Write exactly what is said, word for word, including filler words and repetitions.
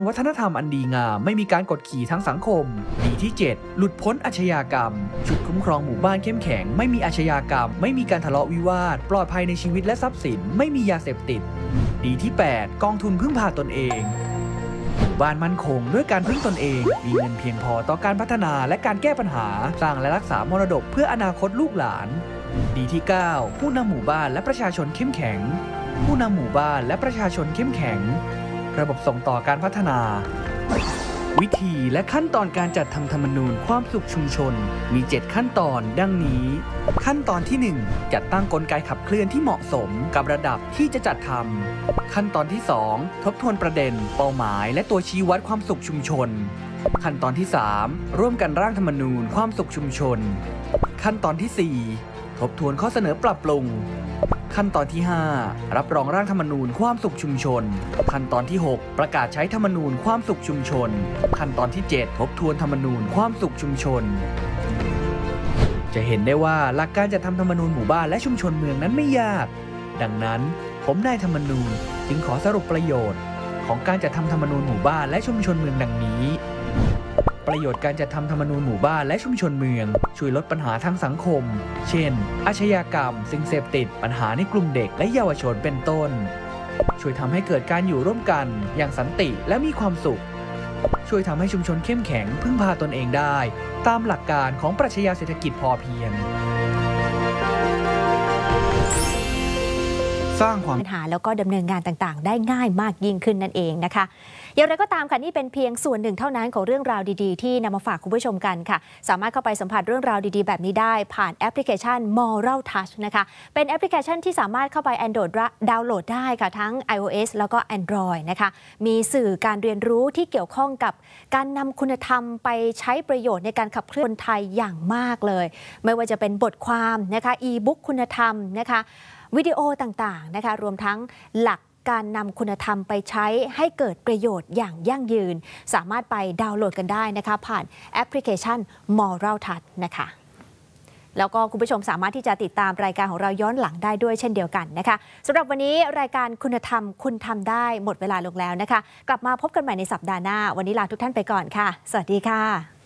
วัฒนธรรมอันดีงามไม่มีการกดขี่ทางสังคมดีที่เจ็ดหลุดพ้นอาชญากรรมชุดคุ้มครองหมู่บ้านเข้มแข็งไม่มีอาชญากรรมไม่มีการทะเลาะวิวาทปลอดภัยในชีวิตและทรัพย์สินไม่มียาเสพติดดีที่แปดกองทุนพึ่งพาตนเองหมู่บ้านมั่นคงด้วยการพึ่งตนเองมีเงินเพียงพอต่อการพัฒนาและการแก้ปัญหาสร้างและรักษามรดกเพื่ออนาคตลูกหลานดีที่เก้าผู้นำหมู่บ้านและประชาชนเข้มแข็งผู้นำหมู่บ้านและประชาชนเข้มแข็งระบบส่งต่อการพัฒนาวิธีและขั้นตอนการจัดทำธรรมนูญความสุขชุมชนมีเจ็ดขั้นตอนดังนี้ขั้นตอนที่หนึ่งจัดตั้งกลไกขับเคลื่อนที่เหมาะสมกับระดับที่จะจัดทำขั้นตอนที่สองทบทวนประเด็นเป้าหมายและตัวชี้วัดความสุขชุมชนขั้นตอนที่สามร่วมกันร่างธรรมนูญความสุขชุมชนขั้นตอนที่สี่ทบทวนข้อเสนอปรับปรุงขั้นตอนที่ห้ารับรองร่างธรรมนูญความสุขชุมชนขั้นตอนที่หกประกาศใช้ธรรมนูญความสุขชุมชนขั้นตอนที่เจ็ดทบทวนธรรมนูญความสุขชุมชนจะเห็นได้ว่าหลักการจัดทำธรรมนูญหมู่บ้านและชุมชนเมืองนั้นไม่ยากดังนั้นผมนายธรรมนูญจึงขอสรุปประโยชน์ของการจัดทำธรรมนูญหมู่บ้านและชุมชนเมืองดังนี้ประโยชน์การจัดทำธรรมนูญหมู่บ้านและชุมชนเมืองช่วยลดปัญหาทางสังคมเช่นอาชญากรรมสิ่งเสพติดปัญหาในกลุ่มเด็กและเยาวชนเป็นต้นช่วยทำให้เกิดการอยู่ร่วมกันอย่างสันติและมีความสุขช่วยทำให้ชุมชนเข้มแข็งพึ่งพาตนเองได้ตามหลักการของปรัชญาเศรษฐกิจพอเพียงสร้างความปัญหาแล้วก็ดำเนินงานต่างๆได้ง่ายมากยิ่งขึ้นนั่นเองนะคะอย่างไรก็ตามค่ะนี่เป็นเพียงส่วนหนึ่งเท่านั้นของเรื่องราวดีๆที่นำมาฝากคุณผู้ชมกันค่ะสามารถเข้าไปสัมผัสเรื่องราวดีๆแบบนี้ได้ผ่านแอปพลิเคชัน Moral Touch นะคะเป็นแอปพลิเคชันที่สามารถเข้าไป Android ดาวน์โหลดได้ค่ะทั้ง iOS แล้วก็ Android นะคะมีสื่อการเรียนรู้ที่เกี่ยวข้องกับการนำคุณธรรมไปใช้ประโยชน์ในการขับเคลื่อนคนไทยอย่างมากเลยไม่ว่าจะเป็นบทความนะคะอีบุ๊กคุณธรรมนะคะวิดีโอต่างๆนะคะรวมทั้งหลักการนำคุณธรรมไปใช้ให้เกิดประโยชน์อย่างยั่งยืนสามารถไปดาวน์โหลดกันได้นะคะผ่านแอปพลิเคชัน Moral Touch นะคะแล้วก็คุณผู้ชมสามารถที่จะติดตามรายการของเราย้อนหลังได้ด้วยเช่นเดียวกันนะคะสำหรับวันนี้รายการคุณธรรมคุณทำได้หมดเวลาลงแล้วนะคะกลับมาพบกันใหม่ในสัปดาห์หน้าวันนี้ลาทุกท่านไปก่อนค่ะสวัสดีค่ะ